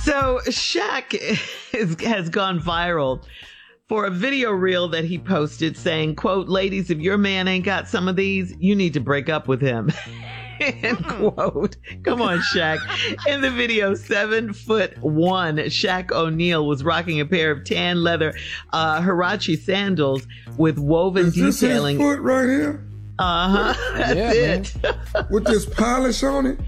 So Shaq has gone viral for a video reel that he posted saying, quote, "Ladies, if your man ain't got some of these, you need to break up with him." End quote. Come on, Shaq. In the video, 7'1", Shaq O'Neal was rocking a pair of tan leather Huarache sandals with woven detailing. Is this his foot right here? That's it. With this polish on it?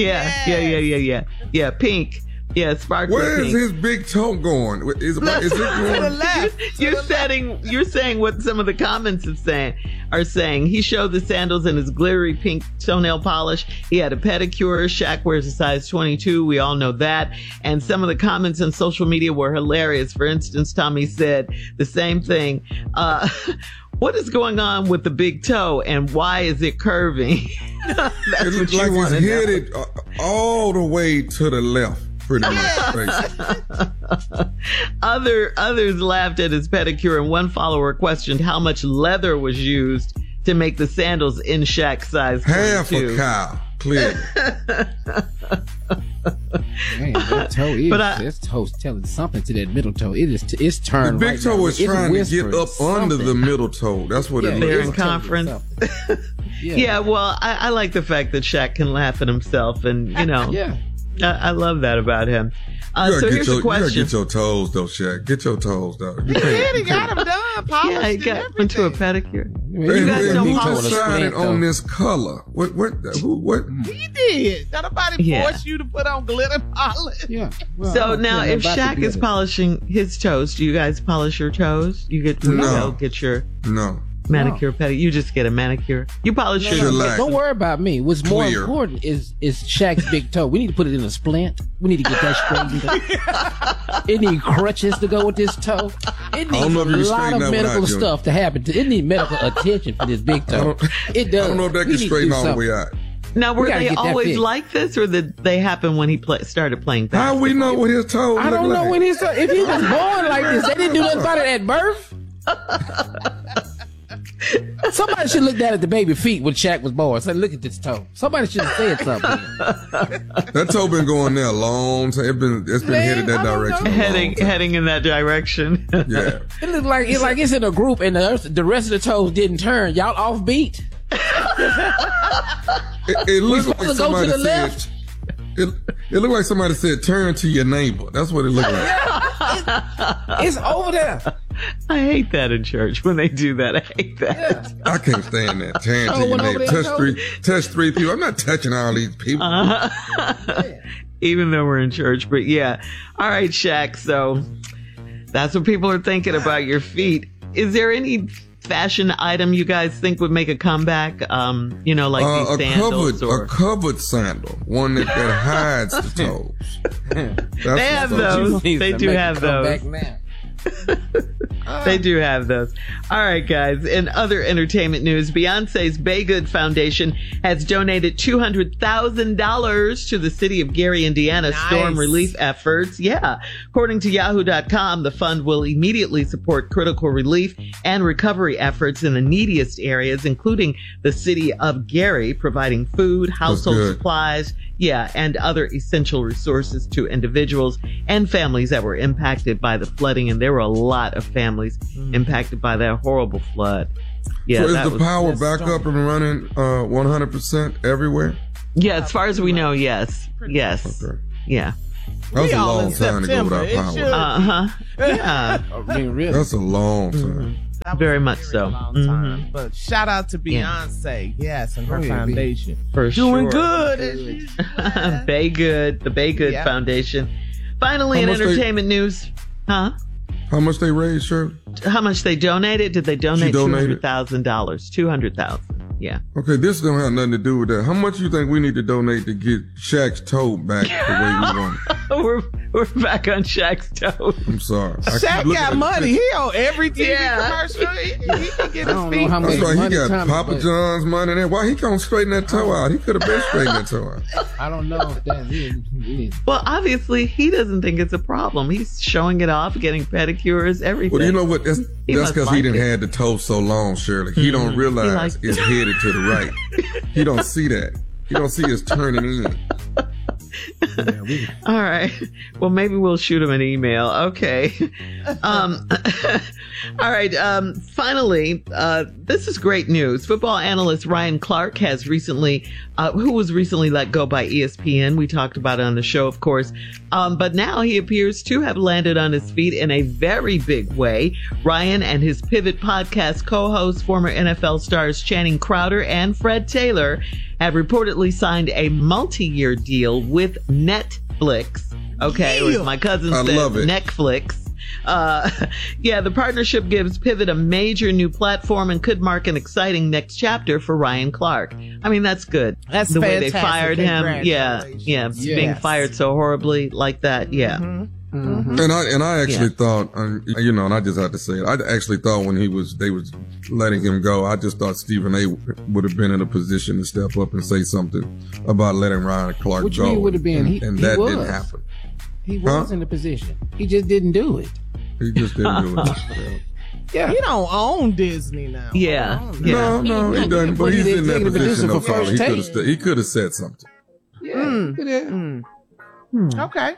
Yeah. Pink. Yeah, sparkly pink. Where is his big toe going? Is it going to the left? You're saying what some of the comments are saying. He showed the sandals in his glittery pink toenail polish. He had a pedicure. Shaq wears a size 22. We all know that. And some of the comments on social media were hilarious. For instance, Tommy said the same thing. What is going on with the big toe and why is it curving? That's it looks like it's headed all the way to the left. Pretty much. Others laughed at his pedicure, and one follower questioned how much leather was used to make the sandals in Shaq's size 22. Half a cow, clearly. Man, that toe is, that toe's telling something to that middle toe. It's turned. The big toe is trying to get up under the middle toe. That's what it looks like. They're in conference. Yeah, well, I like the fact that Shaq can laugh at himself, and I love that about him. So here's a question. You gotta get your toes, though, Shaq. Get your toes, though. He got them done, polished. Yeah, he got into a pedicure. You guys decided on this color. What? He did. Not nobody forced you to put on glitter polish. Yeah. Well, so now, if Shaq is polishing his toes, do you guys polish your toes? You get to get your manicure, pedicure. You just get a manicure. You polish your toes. Don't worry about me. What's more important is Shaq's big toe. We need to put it in a splint. We need to get that straightened up. It needs crutches to go with this toe. It needs a lot of medical stuff to happen. It needs medical attention for this big toe. It does. I don't know if that can straighten all the way out. Now, were they always like this, or did they happen when he started playing basketball? How we know what his toes look like? I don't know when his toe. If he was born like this, they didn't do nothing about it at birth. Somebody should look down at the baby feet when Shaq was born. Say, look at this toe. Somebody should have said something. That toe been going there a long time. It's been headed that direction. Heading in that direction. Yeah. It looks like it's in a group and the rest of the toes didn't turn. Y'all off beat. It looks like somebody said. It looked like somebody said, "Turn to your neighbor." That's what it looked like. It's over there. I hate that in church when they do that. I hate that. Yeah. I can't stand that. Turn to your neighbor. Touch three people. I'm not touching all these people. Even though we're in church, but yeah. All right, Shaq. So that's what people are thinking about your feet. Is there any fashion item you guys think would make a comeback? Like these sandals? A covered sandal. One that hides the toes. They have those. They do have those. They do have those. All right, guys. In other entertainment news, Beyonce's Baygood Foundation has donated $200,000 to the city of Gary, Indiana storm relief efforts. Yeah. According to Yahoo.com, the fund will immediately support critical relief and recovery efforts in the neediest areas, including the city of Gary, providing food, household supplies, and other essential resources to individuals and families that were impacted by the flooding. And there were a lot of families impacted by that horrible flood. Yeah, so is the power back up and running 100% everywhere? Yeah, as far as we know, yes. Yes. Okay. Yeah. That was a long time to go without power. Yeah. I mean, really. That's a long time. Very much so. Time. But shout out to Beyonce, and her foundation. For doing sure. Good. Baygood, the Baygood Foundation. Finally, in entertainment news. Huh? How much they raised, Shirley? How much they donated? Did they donate $200,000? $200,000. Yeah. Okay, this don't have nothing to do with that. How much you think we need to donate to get Shaq's toe back the way we want it? We're back on Shaq's toe. I'm sorry. Shaq got money. He on every TV commercial. He can get his feet. That's right. He got Papa John's money there. Why he can't straighten that toe out? He could have been straightening that toe out. I don't know if that is. Well, obviously, he doesn't think it's a problem. He's showing it off, getting pedicures, everything. Well, you know what? That's because he didn't have the toe so long, Shirley. He don't realize it's headed to the right. He don't see that. He don't see it's turning in. All right. Well, maybe we'll shoot him an email. Okay. All right. Finally, this is great news. Football analyst Ryan Clark has recently, who was recently let go by ESPN. We talked about it on the show, of course. But now he appears to have landed on his feet in a very big way. Ryan and his Pivot podcast co-hosts, former NFL stars Channing Crowder and Fred Taylor, have reportedly signed a multi-year deal with Netflix. Okay, or as my cousin said, Netflix. The partnership gives Pivot a major new platform and could mark an exciting next chapter for Ryan Clark. I mean, that's good. That's the fantastic. way they fired him. Yeah. Being fired so horribly like that. Yeah. Mm-hmm. Mm-hmm. And I actually thought, and I just have to say it. I actually thought when they was letting him go, I just thought Stephen A. would have been in a position to step up and say something about letting Ryan Clark go. Which he would have been. And that didn't happen. He was in the position. He just didn't do it. He just didn't do it. Yeah, he don't own Disney now. No, he doesn't. But he's in that position. No problem. He could have said something. Okay.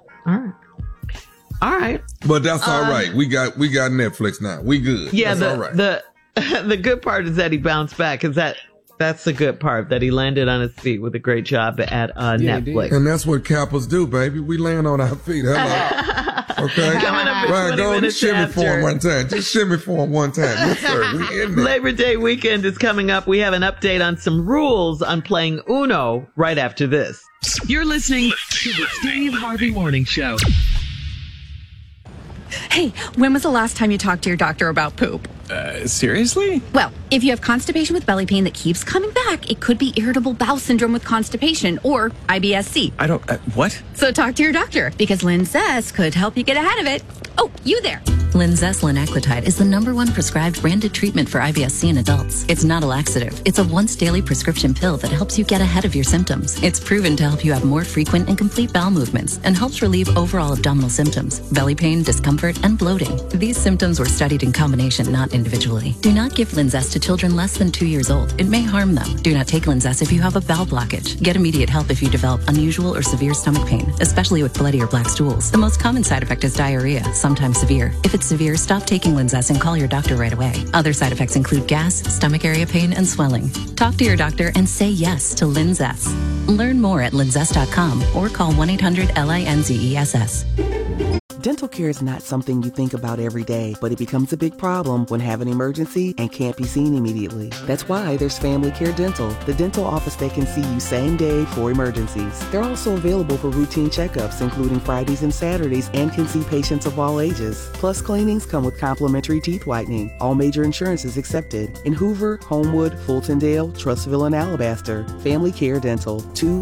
All right. But that's all right. We got Netflix now. We good. Yeah. That's all right. The good part is that he bounced back. That's the good part, that he landed on his feet with a great job at Netflix. And that's what Kappers do, baby. We land on our feet. Hello. Okay? Coming up Ryan, go and shimmy for him one time. Just shimmy for him one time. Yes, sir. We in there. Labor Day weekend is coming up. We have an update on some rules on playing Uno right after this. You're listening to the Steve Harvey Morning Show. Hey, when was the last time you talked to your doctor about poop? Seriously? Well, if you have constipation with belly pain that keeps coming back, it could be irritable bowel syndrome with constipation or IBS-C. I don't, what? So talk to your doctor, because Linzess could help you get ahead of it. Oh, you there. Linzess linaclotide is the #1 prescribed branded treatment for IBS-C in adults. It's not a laxative. It's a once-daily prescription pill that helps you get ahead of your symptoms. It's proven to help you have more frequent and complete bowel movements and helps relieve overall abdominal symptoms, belly pain, discomfort, and bloating. These symptoms were studied in combination, not individually. Do not give Linzess to children less than 2 years old. It may harm them. Do not take Linzess if you have a bowel blockage. Get immediate help if you develop unusual or severe stomach pain, especially with bloody or black stools. The most common side effect is diarrhea, sometimes severe. If it's severe, stop taking Linzess and call your doctor right away. Other side effects include gas, stomach area pain, and swelling. Talk to your doctor and say yes to Linzess. Learn more at linzess.com or call 1-800-LINZESS. Dental care is not something you think about every day, but it becomes a big problem when have an emergency and can't be seen immediately. That's why there's Family Care Dental, the dental office that can see you same day for emergencies. They're also available for routine checkups, including Fridays and Saturdays, and can see patients of all ages. Plus, cleanings come with complimentary teeth whitening. All major insurances accepted. In Hoover, Homewood, Fultondale, Trustville, and Alabaster. Family Care Dental,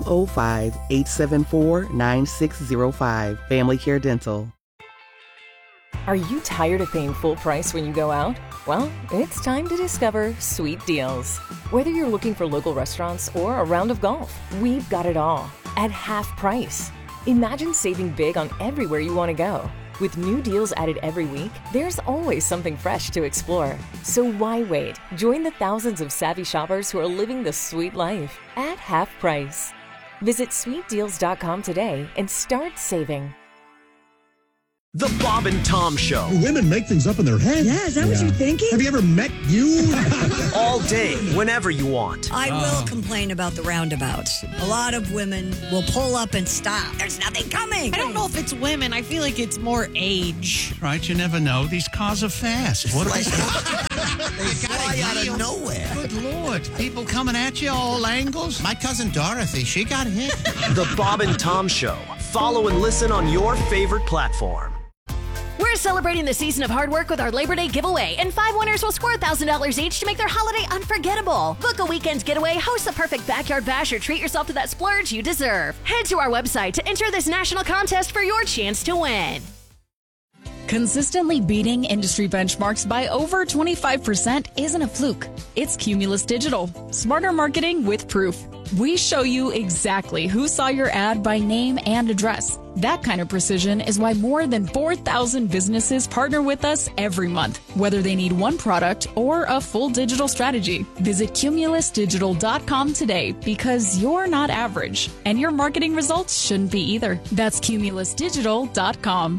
205-874-9605. Family Care Dental. Are you tired of paying full price when you go out? Well, it's time to discover Sweet Deals. Whether you're looking for local restaurants or a round of golf, we've got it all at half price. Imagine saving big on everywhere you want to go. With new deals added every week, there's always something fresh to explore. So why wait? Join the thousands of savvy shoppers who are living the sweet life at half price. Visit sweetdeals.com today and start saving. The Bob and Tom Show. Women make things up in their head. Yeah, is that what you're thinking? Have you ever met you? All day, whenever you want. I will complain about the roundabouts. A lot of women will pull up and stop. There's nothing coming. I don't know if it's women. I feel like it's more age. Right, you never know. These cars are fast. What are they? They fly out of nowhere. Good Lord. People coming at you all angles. My cousin Dorothy, she got hit. The Bob and Tom Show. Follow and listen on your favorite platform. We're celebrating the season of hard work with our Labor Day giveaway, and 5 winners will score $1,000 each to make their holiday unforgettable. Book a weekend getaway, host the perfect backyard bash, or treat yourself to that splurge you deserve. Head to our website to enter this national contest for your chance to win. Consistently beating industry benchmarks by over 25% isn't a fluke. It's Cumulus Digital. Smarter marketing with proof. We show you exactly who saw your ad by name and address. That kind of precision is why more than 4,000 businesses partner with us every month, whether they need one product or a full digital strategy. Visit CumulusDigital.com today because you're not average, and your marketing results shouldn't be either. That's CumulusDigital.com.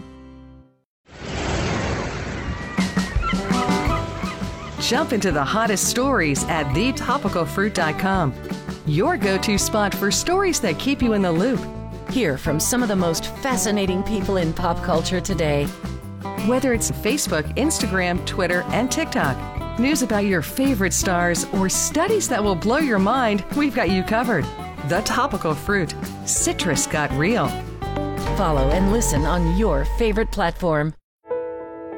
Jump into the hottest stories at thetopicalfruit.com. Your go-to spot for stories that keep you in the loop. Hear from some of the most fascinating people in pop culture today. Whether it's Facebook, Instagram, Twitter, and TikTok, news about your favorite stars, or studies that will blow your mind, we've got you covered. The Topical Fruit. Citrus got real. Follow and listen on your favorite platform.